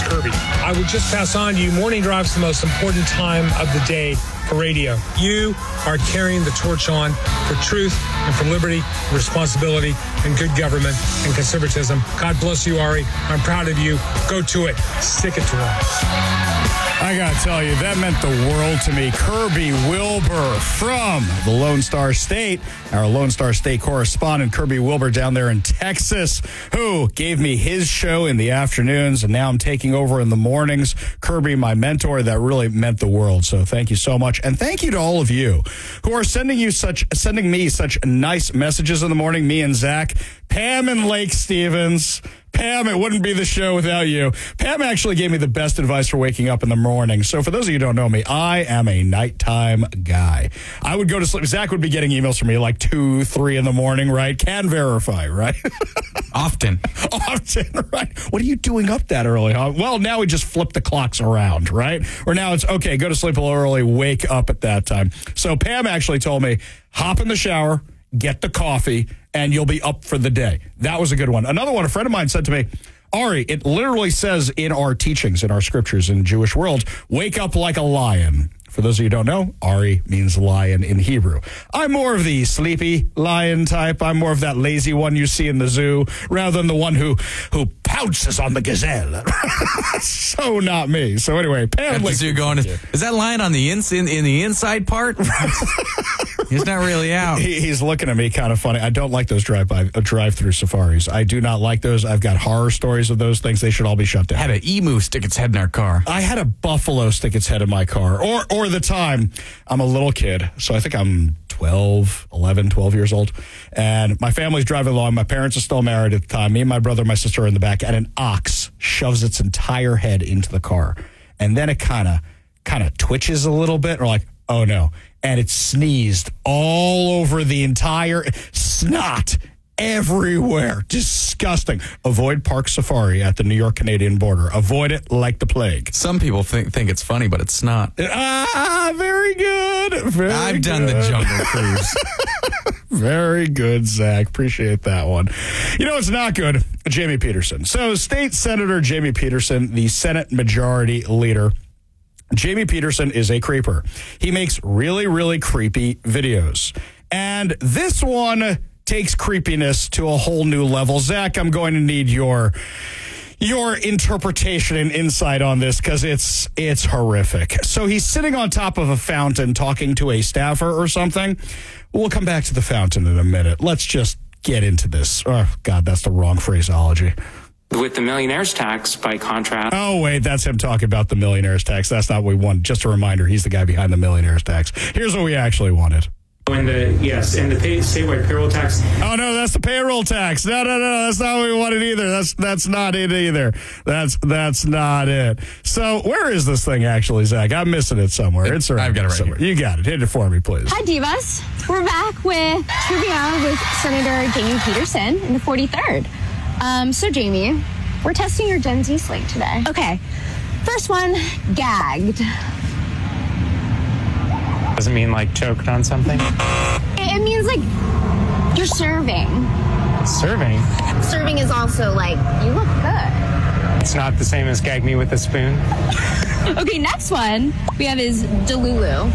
Kirby. I would just pass on to you, morning drive's the most important time of the day for radio. You are carrying the torch on for truth and for liberty, responsibility, and good government and conservatism. God bless you, Ari. I'm proud of you. Go to it. Stick it to it. I got to tell you, that meant the world to me. Kirby Wilbur from the Lone Star State, our Lone Star State correspondent, Kirby Wilbur down there in Texas, who gave me his show in the afternoons, and now I'm taking over in the mornings. Kirby, my mentor, that really meant the world. So thank you so much. And thank you to all of you who are sending me such nice messages in the morning, me and Zach, Pam and Lake Stevens. Pam, it wouldn't be the show without you. Pam actually gave me the best advice for waking up in the morning. So for those of you who don't know me, I am a nighttime guy. I would go to sleep. Zach would be getting emails from me like 2, 3 in the morning, right? Can verify, right? Often, right? What are you doing up that early, huh? Well, now we just flip the clocks around, right? Or now it's, okay, go to sleep a little early, wake up at that time. So Pam actually told me, hop in the shower, get the coffee, and you'll be up for the day. That was a good one. Another one, a friend of mine said to me, Ari, it literally says in our teachings, in our scriptures in the Jewish world, wake up like a lion. For those of you who don't know, Ari means lion in Hebrew. I'm more of the sleepy lion type. I'm more of that lazy one you see in the zoo rather than the one who pounces on the gazelle. So not me. So anyway, Pam, the zoo going, is that lion on the in the inside part? He's not really out. He's looking at me kind of funny. I don't like those drive-through safaris. I do not like those. I've got horror stories of those things. They should all be shut down. I had an emu stick its head in our car. I had a buffalo stick its head in my car. Or the time, I'm a little kid, so I think I'm 12 years old, and my family's driving along. My parents are still married at the time. Me and my brother and my sister are in the back, and an ox shoves its entire head into the car. And then it kind of twitches a little bit, or like, oh no. And it sneezed all over the entire snot everywhere. Disgusting. Avoid Park Safari at the New York-Canadian border. Avoid it like the plague. Some people think it's funny, but it's not. Very good. I've done the Jungle Cruise. Very good, Zach. Appreciate that one. You know, it's not good. Jamie Peterson. So State Senator Jamie Peterson, the Senate Majority Leader. Jamie Peterson is a creeper. He makes really, really creepy videos. And this one takes creepiness to a whole new level. Zach, I'm going to need your interpretation and insight on this because it's horrific. So he's sitting on top of a fountain talking to a staffer or something. We'll come back to the fountain in a minute. Let's just get into this. Oh, God, that's the wrong phraseology. With the millionaire's tax, by contrast. Oh, wait, that's him talking about the millionaire's tax. That's not what we want. Just a reminder, he's the guy behind the millionaire's tax. Here's what we actually wanted. And the statewide payroll tax. Oh, no, that's the payroll tax. No, that's not what we wanted either. That's not it either. That's not it. So where is this thing actually, Zach? I'm missing it somewhere. I've got it right somewhere. here. You got it. Hit it for me, please. Hi, Divas. We're back with trivia with Senator Jamie Peterson in the 43rd. So, Jamie, we're testing your Gen Z slate today. Okay. First one, gagged. Does it mean like choked on something? It means like you're serving. Serving? Serving is also like, you look good. It's not the same as gag me with a spoon? Okay, next one we have is Delulu.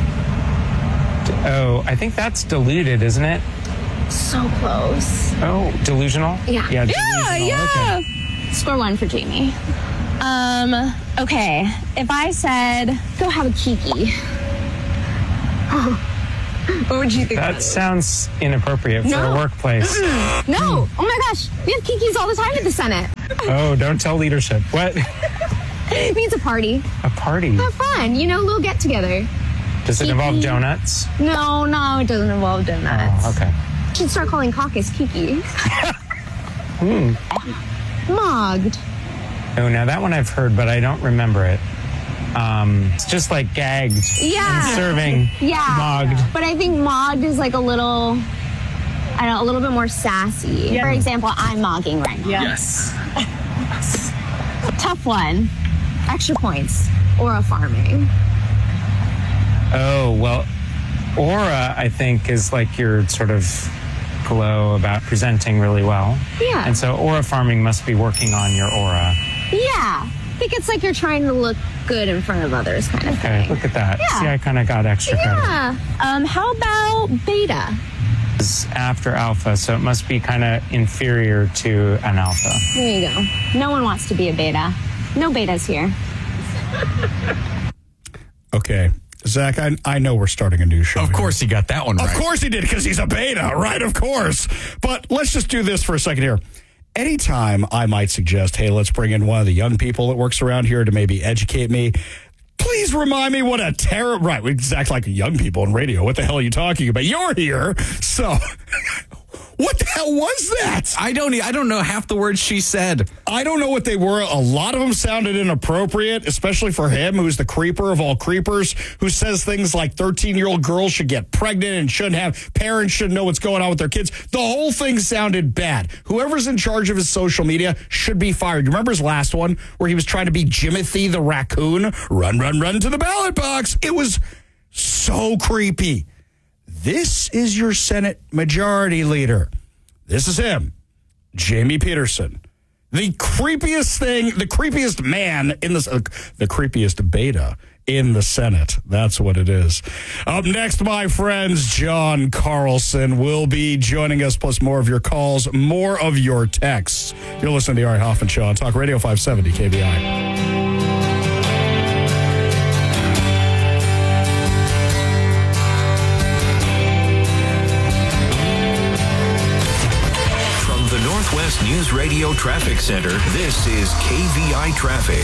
Oh, I think that's diluted, isn't it? So close. Oh, delusional? Yeah. Yeah, Yeah. Okay. Score 1 for Jamie. Okay. If I said, go have a kiki. What would you think? That sounds inappropriate for a workplace. No. Oh my gosh. We have kikis all the time at the Senate. Oh, don't tell leadership. What? It means a party. A party? Have fun. You know, a little get together. Does it involve donuts? No, it doesn't involve donuts. Oh, okay. You should start calling caucus kiki. Mogged. Oh, now that one I've heard, but I don't remember it. It's just like gagged. Yeah. And serving. Yeah. Mogged. But I think mogged is like a little bit more sassy. Yeah. For example, I'm mogging right now. Yes. Tough one. Extra points. Aura farming. Oh, well, aura, I think, is like your sort of glow about presenting really well. Yeah. And so aura farming must be working on your aura. Yeah. think it's like you're trying to look good in front of others kind of thing. Okay, look at that. Yeah. See, I kind of got extra credit. Yeah. How about beta? It's after alpha, so it must be kind of inferior to an alpha. There you go. No one wants to be a beta. No betas here. Okay. Zach, I know we're starting a new show. Of course he got that one right. Of course he did, because he's a beta, right? Of course. But let's just do this for a second here. Anytime I might suggest, hey, let's bring in one of the young people that works around here to maybe educate me, please remind me what a terror. Right, we act like young people in radio. What the hell are you talking about? You're here. So what the hell was that? I don't know half the words she said. I don't know what they were. A lot of them sounded inappropriate, especially for him, who's the creeper of all creepers, who says things like 13-year-old girls should get pregnant and shouldn't have, parents shouldn't know what's going on with their kids. The whole thing sounded bad. Whoever's in charge of his social media should be fired. You remember his last one where he was trying to be Jimothy the raccoon? Run to the ballot box. It was so creepy. This is your Senate Majority Leader. This is him, Jamie Peterson. The creepiest thing, the creepiest man in the creepiest beta in the Senate. That's what it is. Up next, my friends, John Carlson will be joining us, plus more of your calls, more of your texts. You're listening to the Ari Hoffman Show on Talk Radio 570 KBI. Northwest News Radio Traffic Center, this is KVI Traffic.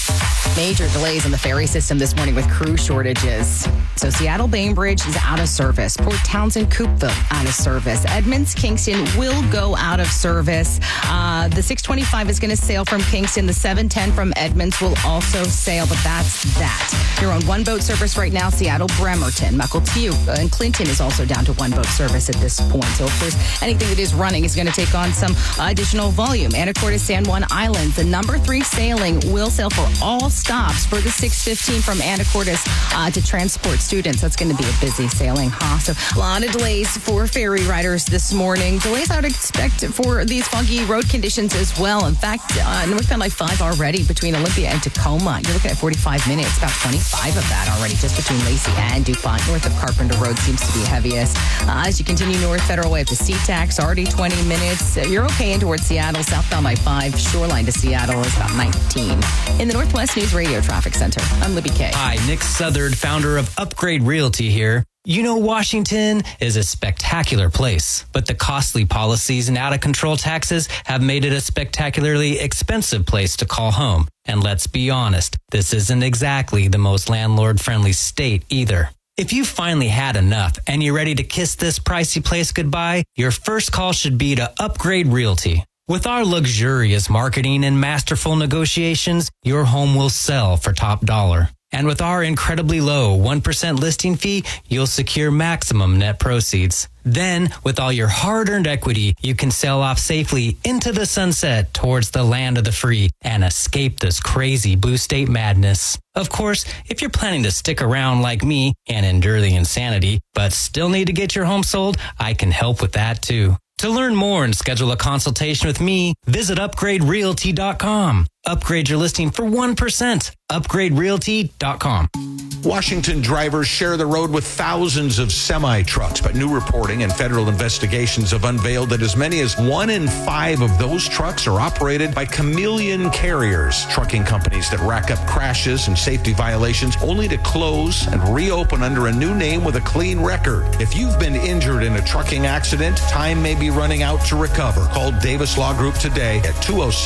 Major delays in the ferry system this morning with crew shortages. So Seattle Bainbridge is out of service. Port Townsend Coopville out of service. Edmonds Kingston will go out of service. The 625 is going to sail from Kingston. The 710 from Edmonds will also sail, but that's that. You're on one boat service right now. Seattle Bremerton, Mukilteo, and Clinton is also down to one boat service at this point. So of course, anything that is running is going to take on some additional volume. Anacortes San Juan Islands, the number 3 sailing will sail for all stops for the 615 from Anacortes to transport students. That's going to be a busy sailing, So a lot of delays for ferry riders this morning. Delays I would expect for these foggy road conditions as well. In fact, northbound I-5 already between Olympia and Tacoma. You're looking at 45 minutes, about 25 of that already just between Lacey and DuPont. North of Carpenter Road seems to be heaviest. As you continue north Federal Way up to SeaTax, already 20 minutes. You're okay in towards Seattle. Southbound I-5, shoreline to Seattle is about 19. In the Northwest News Radio Traffic Center, I'm Libby Kay. Hi, Nick Southard, founder of Upgrade Realty here. You know, Washington is a spectacular place, but the costly policies and out-of-control taxes have made it a spectacularly expensive place to call home. And let's be honest, this isn't exactly the most landlord-friendly state either. If you finally had enough and you're ready to kiss this pricey place goodbye, your first call should be to Upgrade Realty. With our luxurious marketing and masterful negotiations, your home will sell for top dollar. And with our incredibly low 1% listing fee, you'll secure maximum net proceeds. Then, with all your hard-earned equity, you can sail off safely into the sunset towards the land of the free and escape this crazy blue state madness. Of course, if you're planning to stick around like me and endure the insanity, but still need to get your home sold, I can help with that too. To learn more and schedule a consultation with me, visit upgraderealty.com. Upgrade your listing for 1%. Upgraderealty.com. Washington drivers share the road with thousands of semi-trucks, but new reporting and federal investigations have unveiled that as many as 1 in 5 of those trucks are operated by chameleon carriers, trucking companies that rack up crashes and safety violations only to close and reopen under a new name with a clean record. If you've been injured in a trucking accident, time may be running out to recover. Call Davis Law Group today at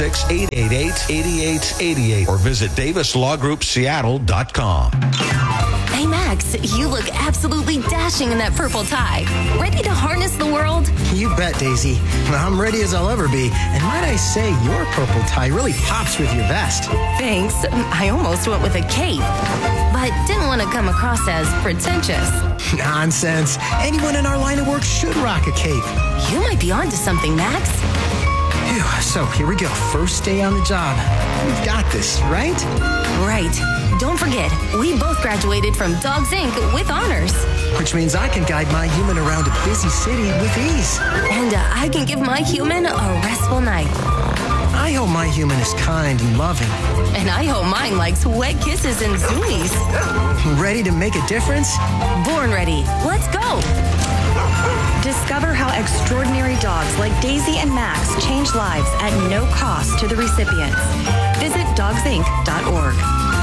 206-888-8888 or visit DavisLawGroupSeattle.com. Hey, Max, you look absolutely dashing in that purple tie. Ready to harness the world? You bet, Daisy. I'm ready as I'll ever be. And might I say, your purple tie really pops with your vest. Thanks. I almost went with a cape, but didn't want to come across as pretentious. Nonsense. Anyone in our line of work should rock a cape. You might be onto something, Max. Phew, so here we go. First day on the job. We've got this, right? Right. Don't forget, we both graduated from Dogs Inc. with honors. Which means I can guide my human around a busy city with ease. And I can give my human a restful night. I I hope my human is kind and loving. And I hope mine likes wet kisses and zoomies. Ready to make a difference? Born ready. Let's go. Discover how extraordinary dogs like Daisy and Max change lives at no cost to the recipients. Visit dogsinc.org.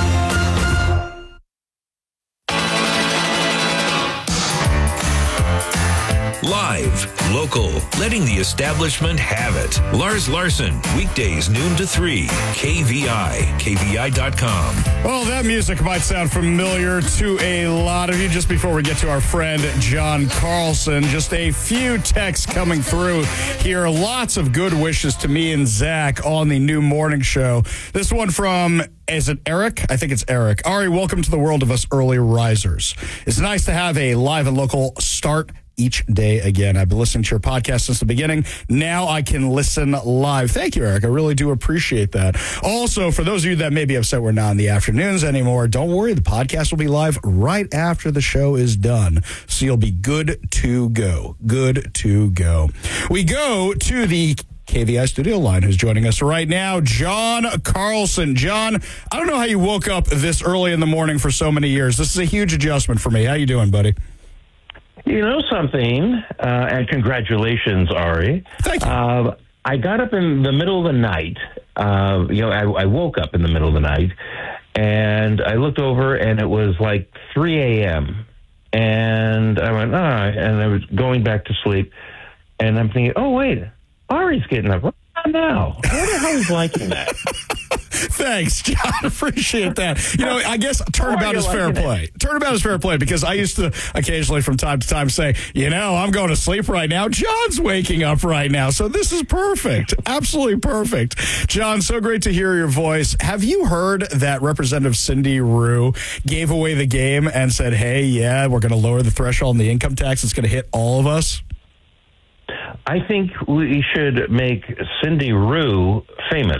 Live, local, letting the establishment have it. Lars Larson, weekdays noon to 3. KVI, KVI.com. Well, that music might sound familiar to a lot of you. Just before we get to our friend John Carlson, just a few texts coming through here. Lots of good wishes to me and Zach on the new morning show. This one from, is it Eric? I think it's Eric. Ari, welcome to the world of us early risers. It's nice to have a live and local start each day again. I've been listening to your podcast since the beginning. Now I can listen live. Thank you, Eric. I really do appreciate that. Also, for those of you that may be upset we're not in the afternoons anymore, don't worry. The podcast will be live right after the show is done. So you'll be good to go. Good to go. We go to the KVI studio line. Who's joining us right now? John Carlson. John, I don't know how you woke up this early in the morning for so many years. This is a huge adjustment for me. How you doing, buddy? You know something, and congratulations, Ari. Thank you. I got up in the middle of the night. I woke up in the middle of the night, and I looked over, and it was like 3 a.m., and I went, and I was going back to sleep, and I'm thinking, oh, wait, Ari's getting up. What now? I wonder how he's liking that. Thanks, John. Appreciate that. You know, I guess turnabout is fair play. Turnabout is fair play because I used to occasionally from time to time say, I'm going to sleep right now. John's waking up right now. So this is perfect. Absolutely perfect. John, so great to hear your voice. Have you heard that Representative Cindy Rue gave away the game and said, hey, we're going to lower the threshold on the income tax. It's going to hit all of us? I think we should make Cindy Rue famous.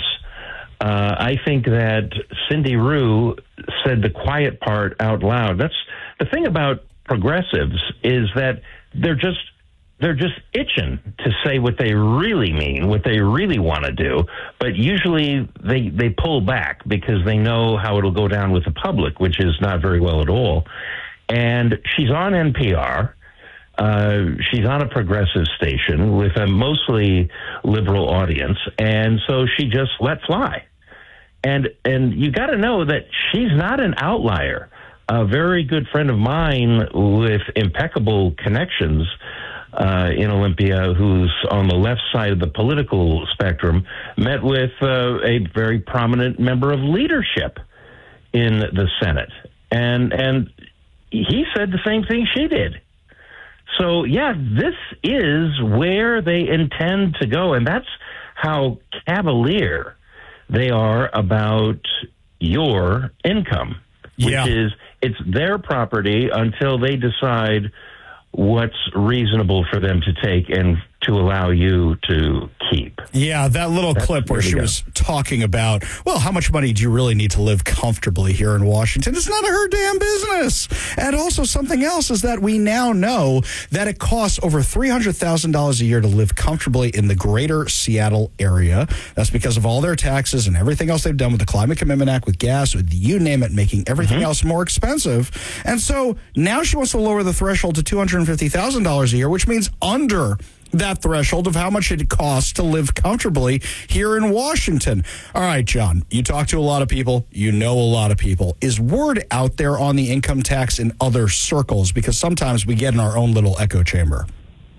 I think that Cindy Rue said the quiet part out loud. That's the thing about progressives is that they're just itching to say what they really mean, what they really want to do. But usually they pull back because they know how it'll go down with the public, which is not very well at all. And she's on NPR. She's on a progressive station with a mostly liberal audience, and so she just let fly. And you got to know that she's not an outlier. A very good friend of mine with impeccable connections in Olympia, who's on the left side of the political spectrum, met with a very prominent member of leadership in the Senate, and he said the same thing she did. So, this is where they intend to go, and that's how cavalier they are about your income, which is it's their property until they decide what's reasonable for them to take and to allow you to keep. Yeah, that little clip where she was talking about, well, how much money do you really need to live comfortably here in Washington? It's none of her damn business. And also something else is that we now know that it costs over $300,000 a year to live comfortably in the greater Seattle area. That's because of all their taxes and everything else they've done with the Climate Commitment Act, with gas, with you name it, making everything else more expensive. And so now she wants to lower the threshold to $250,000 a year, which means under that threshold of how much it costs to live comfortably here in Washington. All right, John, you talk to a lot of people. You know a lot of people. Is word out there on the income tax in other circles? Because sometimes we get in our own little echo chamber.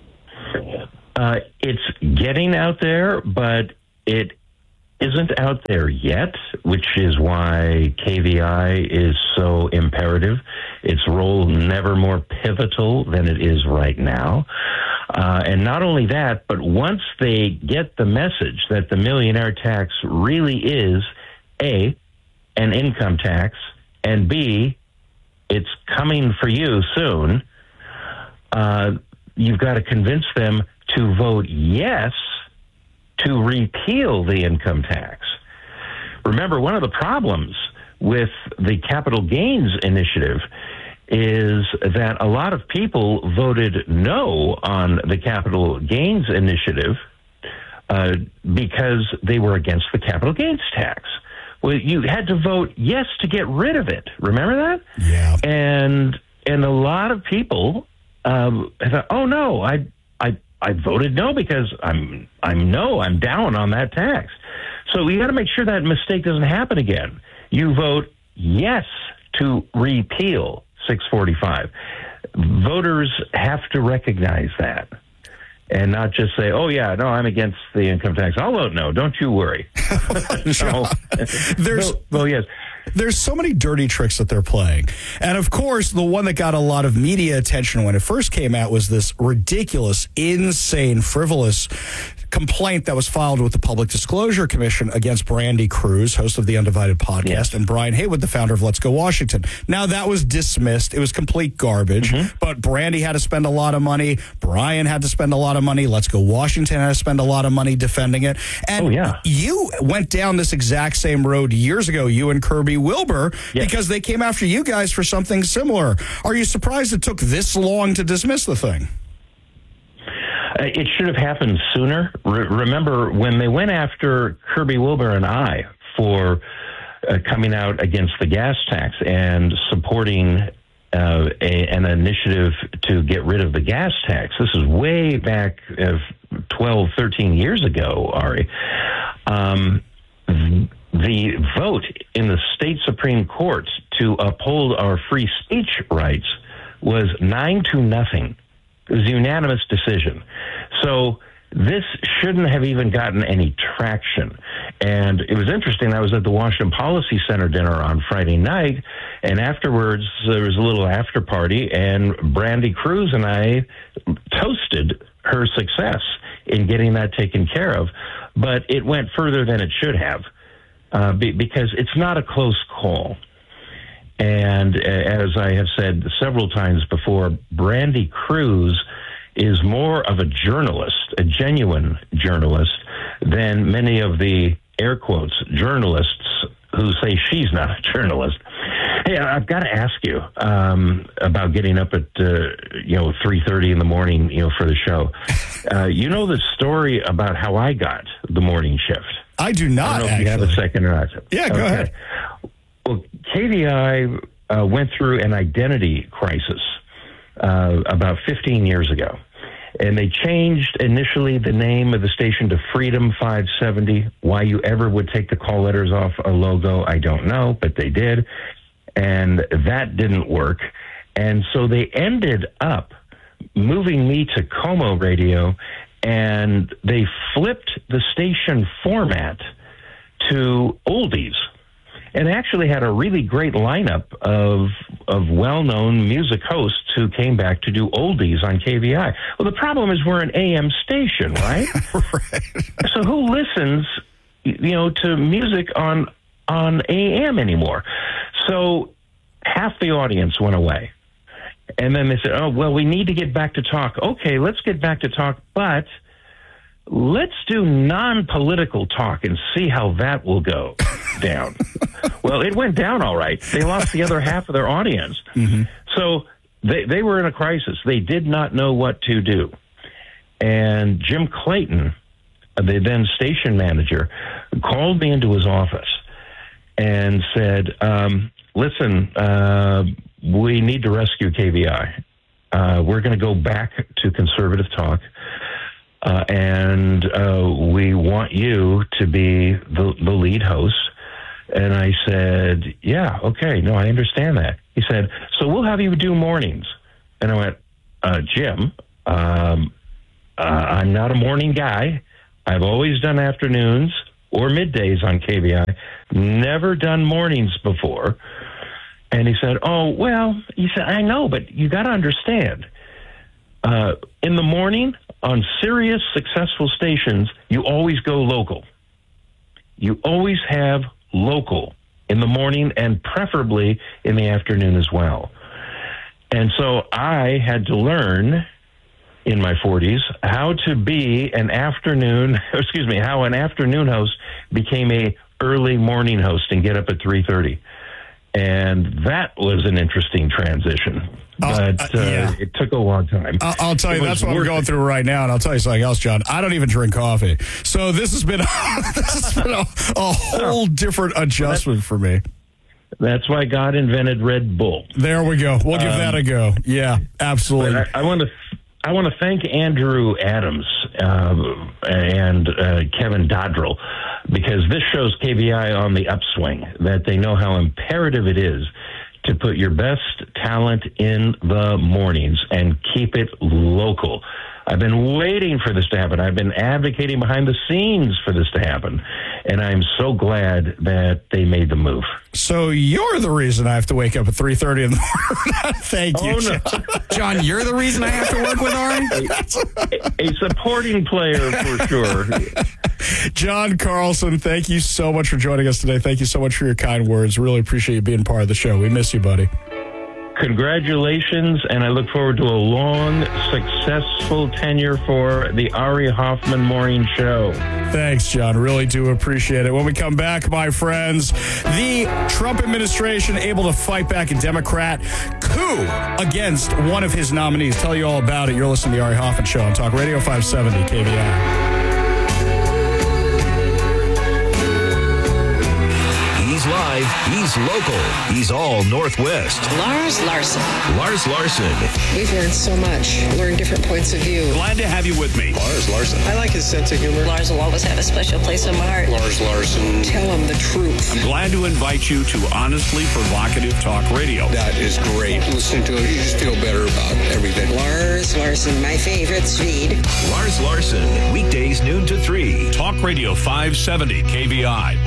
It's getting out there, but it isn't out there yet, which is why KVI is so imperative. Its role never more pivotal than it is right now. And not only that, but once they get the message that the millionaire tax really is, A, an income tax, and B, it's coming for you soon, you've got to convince them to vote yes to repeal the income tax. Remember, one of the problems with the capital gains initiative is that a lot of people voted no on the capital gains initiative because they were against the capital gains tax. Well, you had to vote yes to get rid of it. Remember that? Yeah. And a lot of people thought, oh no, I voted no because I'm down on that tax. So we got to make sure that mistake doesn't happen again. You vote yes to repeal 645. Voters have to recognize that and not just say, oh, yeah, no, I'm against the income tax. I'll vote no. Don't you worry. Yes. There's so many dirty tricks that they're playing. And, of course, the one that got a lot of media attention when it first came out was this ridiculous, insane, frivolous complaint that was filed with the Public Disclosure Commission against Brandy Cruz, host of the Undivided podcast, and Brian Haywood, the founder of Let's Go Washington. Now, that was dismissed. It was complete garbage. But Brandy had to spend a lot of money. Brian had to spend a lot of money. Let's Go Washington had to spend a lot of money defending it. And you went down this exact same road years ago, you and Kirby Wilbur, because they came after you guys for something similar. Are you surprised it took this long to dismiss the thing? It should have happened sooner. Remember, when they went after Kirby Wilbur and I for coming out against the gas tax and supporting an initiative to get rid of the gas tax, this is way back 12, 13 years ago, Ari. The vote in the state Supreme Court to uphold our free speech rights was 9-0. It was a unanimous decision. So this shouldn't have even gotten any traction. And it was interesting. I was at the Washington Policy Center dinner on Friday night, and afterwards there was a little after party, and Brandy Cruz and I toasted her success in getting that taken care of. But it went further than it should have, because it's not a close call. And as I have said several times before, Brandy Cruz is more of a journalist, a genuine journalist, than many of the, air quotes, journalists who say she's not a journalist. Hey, I've got to ask you about getting up at 3:30 in the morning, for the show. You know the story about how I got the morning shift? I do not. I don't know if you have a second or not. Yeah, go ahead. Well, KVI went through an identity crisis about 15 years ago. And they changed initially the name of the station to Freedom 570. Why you ever would take the call letters off a logo, I don't know, but they did. And that didn't work. And so they ended up moving me to Como Radio, and they flipped the station format to oldies. And actually had a really great lineup of well-known music hosts who came back to do oldies on KVI. Well, the problem is we're an AM station, right? Right. So who listens, to music on AM anymore? So half the audience went away. And then they said, oh, well, we need to get back to talk. Okay, let's get back to talk, but let's do non-political talk and see how that will go down. Well, it went down all right. They lost the other half of their audience. So they were in a crisis. They did not know what to do. And Jim Clayton, the then station manager, called me into his office and said, listen, we need to rescue KVI. We're going to go back to conservative talk. And we want you to be the lead host. And I said, yeah, okay, no, I understand that. He said, so we'll have you do mornings. And I went, Jim, I'm not a morning guy. I've always done afternoons or middays on KVI. Never done mornings before. And he said, oh, well, he said, I know, but you got to understand. In the morning, on serious, successful stations, you always go local. You always have local in the morning and preferably in the afternoon as well. And so I had to learn in my 40s how to be how an afternoon host became a early morning host and get up at 3:30. And that was an interesting transition. But it took a long time. I'll tell you, that's what I'm going through right now, and I'll tell you something else, John. I don't even drink coffee. So this has been, a whole different adjustment for me. That's why God invented Red Bull. There we go. We'll give that a go. Yeah, absolutely. I want to thank Andrew Adams and Kevin Dodrell, because this shows KVI on the upswing, that they know how imperative it is to put your best talent in the mornings and keep it local. I've been waiting for this to happen. I've been advocating behind the scenes for this to happen, and I'm so glad that they made the move. So you're the reason I have to wake up at 3:30 in the morning. Thank you, no. John, you're the reason I have to work with Ari? A supporting player for sure. John Carlson, thank you so much for joining us today. Thank you so much for your kind words. Really appreciate you being part of the show. We miss you, buddy. Congratulations, and I look forward to a long, successful tenure for the Ari Hoffman Morning Show. Thanks, John. Really do appreciate it. When we come back, my friends, the Trump administration able to fight back a Democrat coup against one of his nominees. Tell you all about it. You're listening to the Ari Hoffman Show on Talk Radio 570 KVI. He's live, he's local, he's all Northwest. Lars Larson. Lars Larson. We've learned so much, learned different points of view. Glad to have you with me. Lars Larson. I like his sense of humor. Lars will always have a special place in my heart. Lars Larson. Tell him the truth. I'm glad to invite you to honestly provocative talk radio. That is great. Listening to it, you just feel better about everything. Lars Larson, my favorite feed. Lars Larson, weekdays noon to 3. Talk Radio 570 KVI.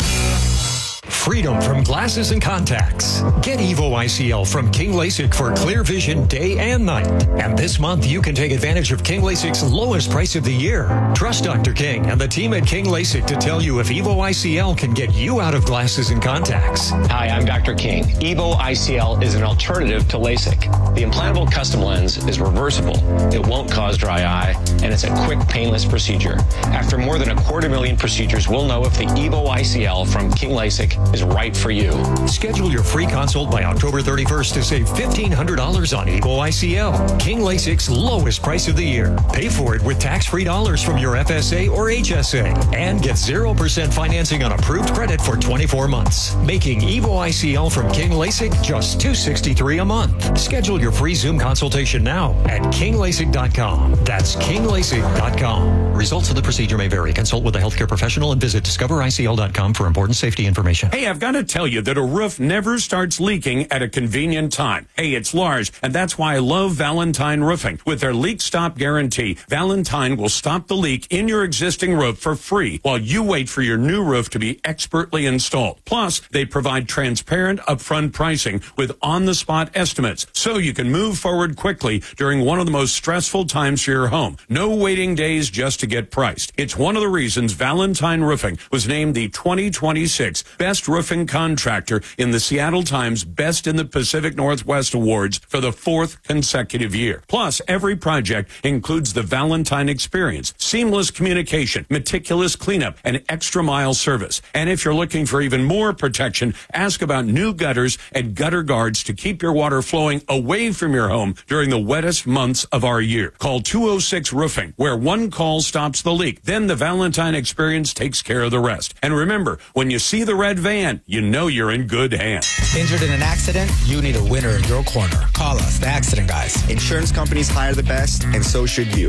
Freedom from glasses and contacts. Get Evo ICL from King LASIK for clear vision day and night. And this month, you can take advantage of King LASIK's lowest price of the year. Trust Dr. King and the team at King LASIK to tell you if Evo ICL can get you out of glasses and contacts. Hi, I'm Dr. King. Evo ICL is an alternative to LASIK. The implantable custom lens is reversible. It won't cause dry eye, and it's a quick, painless procedure. After more than 250,000 procedures, we'll know if the Evo ICL from King LASIK is right for you. Schedule your free consult by October 31st to save $1,500 on Evo ICL. King LASIK's lowest price of the year. Pay for it with tax-free dollars from your FSA or HSA. And get 0% financing on approved credit for 24 months. Making Evo ICL from King LASIK just $263 a month. Schedule your free Zoom consultation now at KingLASIK.com. That's KingLASIK.com. Results of the procedure may vary. Consult with a healthcare professional and visit DiscoverICL.com for important safety information. Hey, I've got to tell you that a roof never starts leaking at a convenient time. Hey, it's Lars, and that's why I love Valentine Roofing. With their leak stop guarantee, Valentine will stop the leak in your existing roof for free while you wait for your new roof to be expertly installed. Plus, they provide transparent upfront pricing with on-the-spot estimates, so you can move forward quickly during one of the most stressful times for your home. No waiting days just to get priced. It's one of the reasons Valentine Roofing was named the 2026 Best Roofing Contractor in the Seattle Times Best in the Pacific Northwest Awards for the 4th consecutive year. Plus, every project includes the Valentine experience, seamless communication, meticulous cleanup, and extra mile service. And if you're looking for even more protection, ask about new gutters and gutter guards to keep your water flowing away from your home during the wettest months of our year. Call 206 Roofing, where one call stops the leak. Then the Valentine experience takes care of the rest. And remember, when you see the red van, you know you're in good hands. Injured in an accident? You need a winner in your corner. Call us, the Accident Guys. Insurance companies hire the best, and so should you.